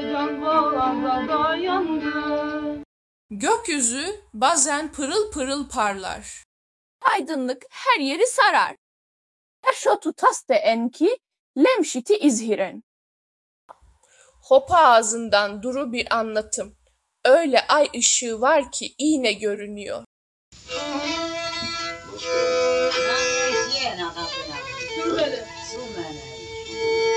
can bağlarda da yandı. Gökyüzü bazen pırıl pırıl parlar. Aydınlık her yeri sarar. Eşotu taste enki lemşiti izhiren. Hopa ağzından duru bir anlatım. Öyle ay ışığı var ki iğne görünüyor. Dur böyle.